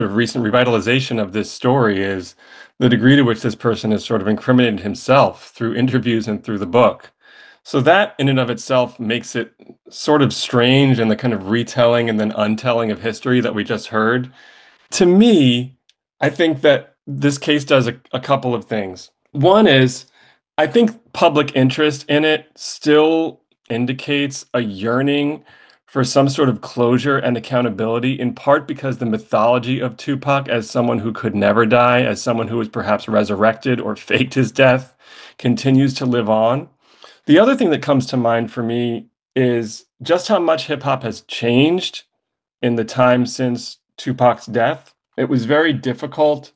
the recent revitalization of this story is the degree to which this person has sort of incriminated himself through interviews and through the book. So that in and of itself makes it sort of strange in the kind of retelling and then untelling of history that we just heard. To me, I think that this case does a couple of things. One is, I think public interest in it still indicates a yearning for some sort of closure and accountability, in part because the mythology of Tupac as someone who could never die, as someone who was perhaps resurrected or faked his death, continues to live on. The other thing that comes to mind for me is just how much hip hop has changed in the time since Tupac's death. It was very difficult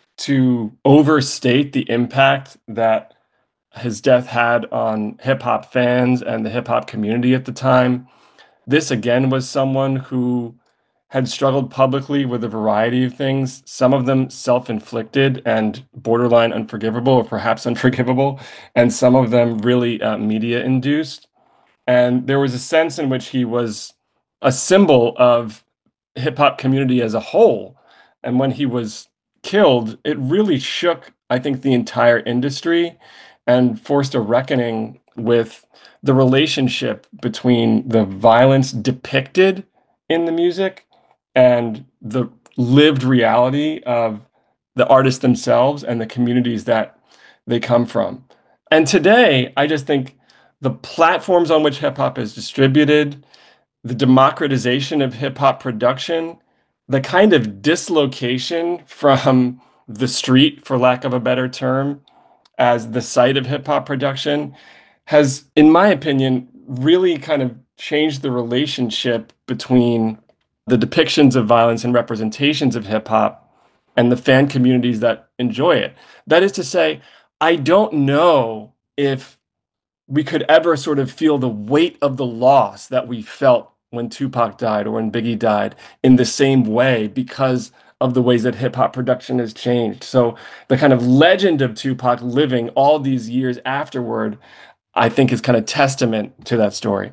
to overstate the impact that his death had on hip hop fans and the hip hop community at the time. This again was someone who had struggled publicly with a variety of things, some of them self inflicted and borderline unforgivable, or perhaps unforgivable, and some of them really media induced. And there was a sense in which he was a symbol of hip hop community as a whole. And when he was killed, it really shook, I think, the entire industry and forced a reckoning with the relationship between the violence depicted in the music and the lived reality of the artists themselves and the communities that they come from. And today, I just think the platforms on which hip hop is distributed, the democratization of hip hop production, the kind of dislocation from the street, for lack of a better term, as the site of hip hop production has, in my opinion, really kind of changed the relationship between the depictions of violence and representations of hip hop and the fan communities that enjoy it. That is to say, I don't know if we could ever sort of feel the weight of the loss that we felt when Tupac died or when Biggie died in the same way because of the ways that hip hop production has changed. So the kind of legend of Tupac living all these years afterward, I think is kind of testament to that story.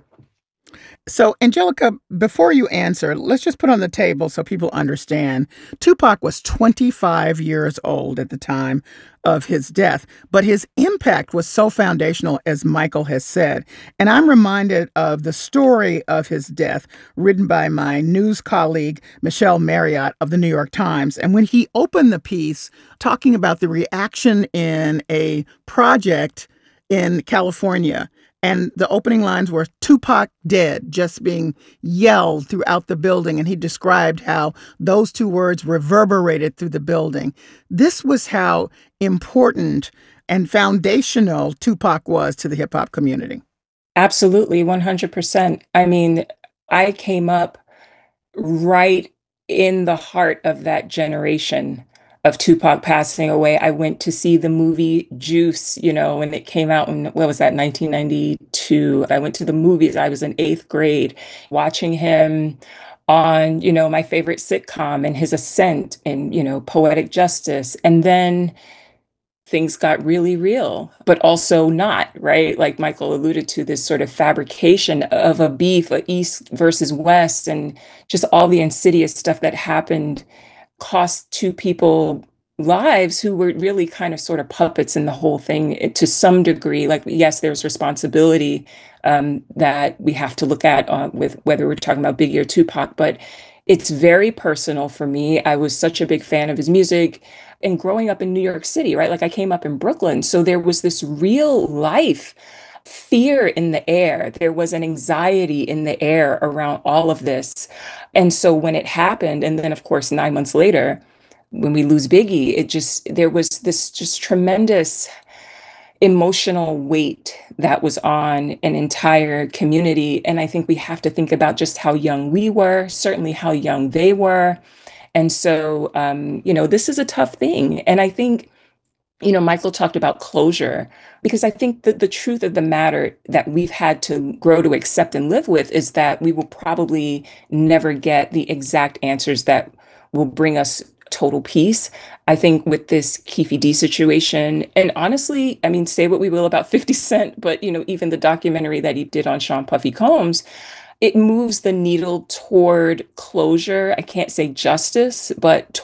So, Angelica, before you answer, let's just put on the table so people understand. Tupac was 25 years old at the time of his death, but his impact was so foundational, as Michael has said. And I'm reminded of the story of his death written by my news colleague, Michelle Marriott of the New York Times. And when he opened the piece talking about the reaction in a project in California, and the opening lines were Tupac dead, just being yelled throughout the building. And he described how those two words reverberated through the building. This was how important and foundational Tupac was to the hip hop community. Absolutely, 100%. I mean, I came up right in the heart of that generation of Tupac passing away. I went to see the movie Juice, when it came out in, what was that, 1992. I went to the movies. I was in eighth grade watching him on, my favorite sitcom and his ascent in, Poetic Justice. And then things got really real, but also not, right? Like Michael alluded to, this sort of fabrication of a beef, a East versus West, and just all the insidious stuff that happened cost two people lives who were really kind of sort of puppets in the whole thing to some degree. Like, yes, there's responsibility that we have to look at with whether we're talking about Biggie or Tupac, but it's very personal for me. I was such a big fan of his music and growing up in New York City, right? Like I came up in Brooklyn. So there was this real life fear in the air. There was an anxiety in the air around all of this. And so when it happened, and then of course, 9 months later, when we lose Biggie, there was this just tremendous emotional weight that was on an entire community. And I think we have to think about just how young we were, certainly how young they were. And so, this is a tough thing. And I think, Michael talked about closure, because I think that the truth of the matter that we've had to grow to accept and live with is that we will probably never get the exact answers that will bring us total peace. I think with this Keefe D situation, and honestly, I mean, say what we will about 50 Cent, but even the documentary that he did on Sean Puffy Combs, it moves the needle toward closure. I can't say justice, but